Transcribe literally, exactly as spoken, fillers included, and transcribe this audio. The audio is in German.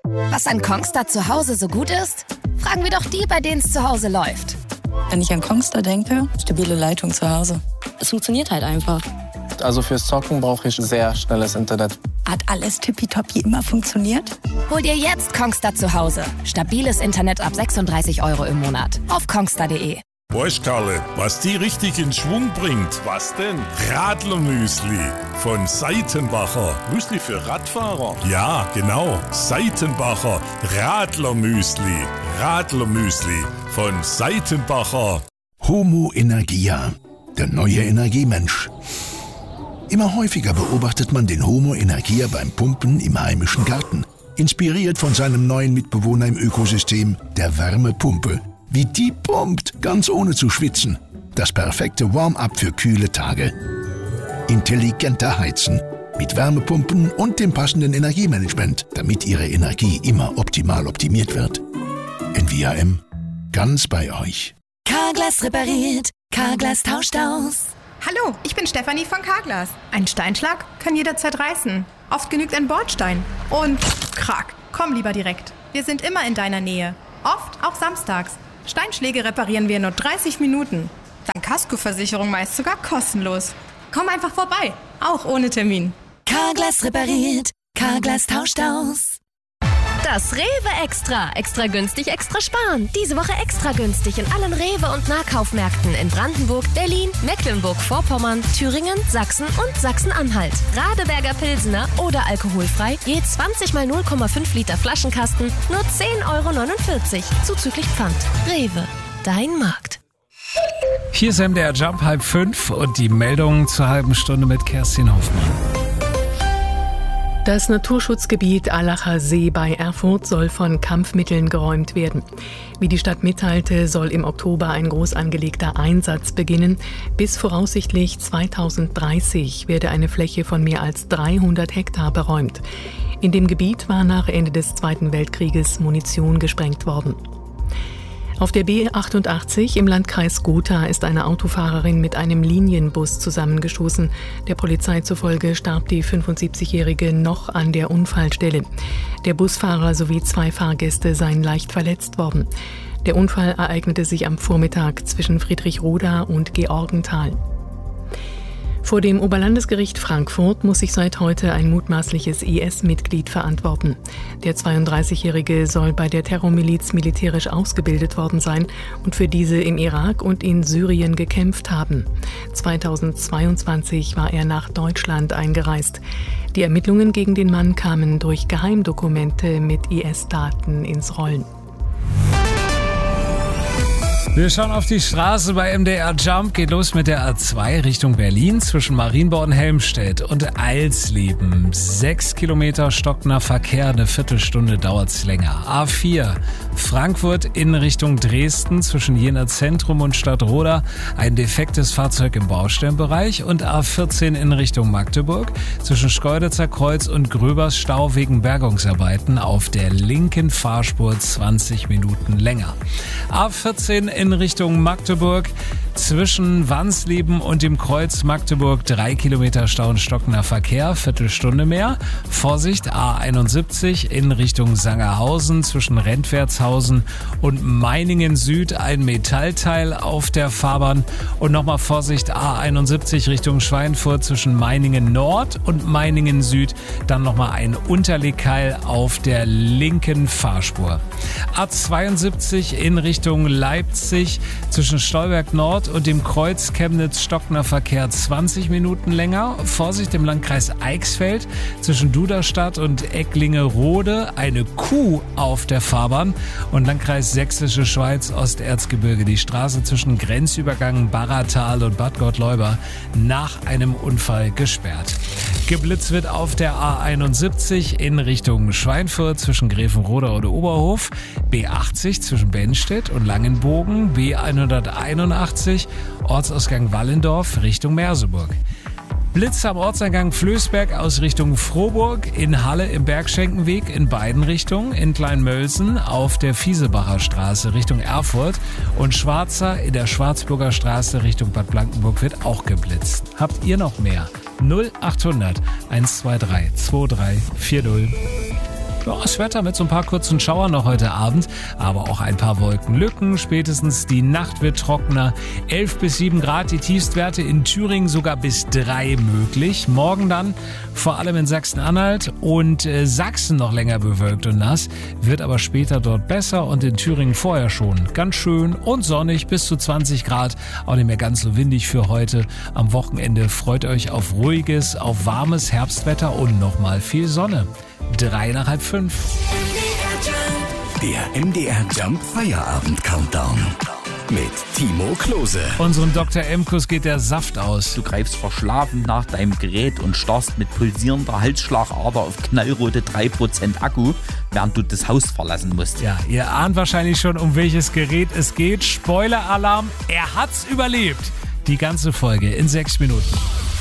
Was an Kongstar zu Hause so gut ist? Fragen wir doch die, bei denen es zu Hause läuft. Wenn ich an Kongstar denke, stabile Leitung zu Hause. Es funktioniert halt einfach. Also fürs Zocken brauche ich sehr schnelles Internet. Hat alles tippitoppi immer funktioniert? Hol dir jetzt Kongstar zu Hause. Stabiles Internet ab sechsunddreißig Euro im Monat. Auf kongstar punkt de. Weißt Karle, was die richtig in Schwung bringt? Was denn? Radlermüsli von Seitenbacher. Müsli für Radfahrer? Ja, genau. Seitenbacher Radlermüsli. Radlermüsli von Seitenbacher. Homo Energia, der neue Energiemensch. Immer häufiger beobachtet man den Homo Energia beim Pumpen im heimischen Garten. Inspiriert von seinem neuen Mitbewohner im Ökosystem, der Wärmepumpe. Wie die pumpt, ganz ohne zu schwitzen. Das perfekte Warm-up für kühle Tage. Intelligenter Heizen. Mit Wärmepumpen und dem passenden Energiemanagement, damit Ihre Energie immer optimal optimiert wird. N V A M. Ganz bei euch. Carglass repariert. Carglass tauscht aus. Hallo, ich bin Stefanie von Carglass. Ein Steinschlag kann jederzeit reißen. Oft genügt ein Bordstein. Und krack, komm lieber direkt. Wir sind immer in deiner Nähe. Oft auch samstags. Steinschläge reparieren wir in nur dreißig Minuten. Dank Kaskoversicherung meist sogar kostenlos. Komm einfach vorbei, auch ohne Termin. Carglass repariert. Carglass tauscht aus. Das Rewe Extra. Extra günstig, extra sparen. Diese Woche extra günstig in allen Rewe- und Nahkaufmärkten in Brandenburg, Berlin, Mecklenburg-Vorpommern, Thüringen, Sachsen und Sachsen-Anhalt. Radeberger Pilsener oder alkoholfrei, je zwanzig mal null Komma fünf Liter Flaschenkasten, nur zehn Euro neunundvierzig, zuzüglich Pfand. Rewe, dein Markt. Hier ist M D R Jump halb fünf und die Meldungen zur halben Stunde mit Kerstin Hoffmann. Das Naturschutzgebiet Allacher See bei Erfurt soll von Kampfmitteln geräumt werden. Wie die Stadt mitteilte, soll im Oktober ein groß angelegter Einsatz beginnen. Bis voraussichtlich zweitausenddreißig werde eine Fläche von mehr als dreihundert Hektar beräumt. In dem Gebiet war nach Ende des Zweiten Weltkrieges Munition gesprengt worden. Auf der B achtundachtzig im Landkreis Gotha ist eine Autofahrerin mit einem Linienbus zusammengestoßen. Der Polizei zufolge starb die fünfundsiebzigjährige noch an der Unfallstelle. Der Busfahrer sowie zwei Fahrgäste seien leicht verletzt worden. Der Unfall ereignete sich am Vormittag zwischen Friedrichroda und Georgenthal. Vor dem Oberlandesgericht Frankfurt muss sich seit heute ein mutmaßliches I S-Mitglied verantworten. Der zweiunddreißigjährige soll bei der Terrormiliz militärisch ausgebildet worden sein und für diese im Irak und in Syrien gekämpft haben. zweitausendzweiundzwanzig war er nach Deutschland eingereist. Die Ermittlungen gegen den Mann kamen durch Geheimdokumente mit I S-Daten ins Rollen. Wir schauen auf die Straße bei M D R Jump. Geht los mit der A zwei Richtung Berlin zwischen Marienborn und Helmstedt und Alsleben. Sechs Kilometer stockender Verkehr, eine Viertelstunde dauert's länger. A vier Frankfurt in Richtung Dresden zwischen Jena Zentrum und Stadtroda. Ein defektes Fahrzeug im Baustellenbereich. Und A vierzehn in Richtung Magdeburg zwischen Schkeuditzer Kreuz und Gröbersstau wegen Bergungsarbeiten auf der linken Fahrspur zwanzig Minuten länger. A vierzehn in Richtung Magdeburg zwischen Wansleben und dem Kreuz Magdeburg drei Kilometer Stau und stockender Verkehr, Viertelstunde mehr. Vorsicht, A einundsiebzig in Richtung Sangerhausen zwischen Rentwertshausen und Meiningen Süd ein Metallteil auf der Fahrbahn. Und nochmal Vorsicht, A einundsiebzig Richtung Schweinfurt zwischen Meiningen Nord und Meiningen Süd. Dann nochmal ein Unterlegkeil auf der linken Fahrspur. A zweiundsiebzig in Richtung Leipzig zwischen Stolberg Nord und dem Kreuz Chemnitz stockender Verkehr zwanzig Minuten länger. Vorsicht im Landkreis Eichsfeld zwischen Duderstadt und Ecklingerode eine Kuh auf der Fahrbahn. Und Landkreis Sächsische Schweiz Osterzgebirge die Straße zwischen Grenzübergang Barratal und Bad Gottleuba nach einem Unfall gesperrt. Geblitzt wird auf der A einundsiebzig in Richtung Schweinfurt zwischen Grevenroda und Oberhof, B achtzig zwischen Bennstedt und Langenbogen, B hunderteinundachtzig Ortsausgang Wallendorf Richtung Merseburg. Blitz am Ortseingang Flößberg aus Richtung Frohburg, in Halle im Bergschenkenweg in beiden Richtungen, in Kleinmölsen auf der Fiesebacher Straße Richtung Erfurt und Schwarzer in der Schwarzburger Straße Richtung Bad Blankenburg wird auch geblitzt. Habt ihr noch mehr? null achthundert eins zwei drei zwei drei vier null. Ja, das Wetter mit so ein paar kurzen Schauern noch heute Abend, aber auch ein paar Wolkenlücken. Spätestens die Nacht wird trockener. elf bis sieben Grad, die Tiefstwerte in Thüringen sogar bis drei möglich. Morgen dann vor allem in Sachsen-Anhalt und äh, Sachsen noch länger bewölkt und nass, wird aber später dort besser und in Thüringen vorher schon ganz schön und sonnig bis zu zwanzig Grad. Auch nicht mehr ganz so windig für heute. Am Wochenende freut euch auf ruhiges, auf warmes Herbstwetter und nochmal viel Sonne. Drei nach halb fünf. Der M D R Jump Feierabend Countdown mit Timo Klose. Unserem Doktor Emkus geht der Saft aus. Du greifst verschlafen nach deinem Gerät und starrst mit pulsierender Halsschlagader auf knallrote drei Prozent Akku, während du das Haus verlassen musst. Ja, ihr ahnt wahrscheinlich schon, um welches Gerät es geht. Spoiler-Alarm, er hat's überlebt. Die ganze Folge in sechs Minuten.